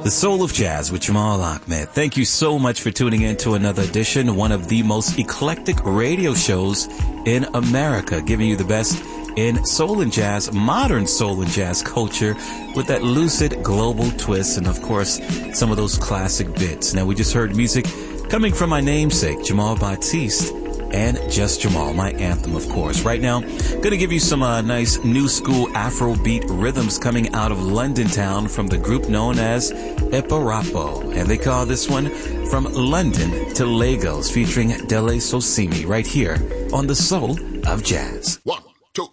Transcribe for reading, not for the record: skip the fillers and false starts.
The Soul of Jazz with Jamal Ahmed. Thank you so much for tuning in to another edition, one of the most eclectic radio shows in America, giving you the best in soul and jazz, modern soul and jazz culture with that lucid global twist and, of course, some of those classic bits. Now, we just heard music coming from my namesake, Jamal Batiste, and Just Jamal, my anthem, of course. Right now, going to give you some nice new school Afrobeat rhythms coming out of London town from the group known as Eparapo. And they call this one From London to Lagos, featuring Dele Sosimi right here on The Soul of Jazz. 1,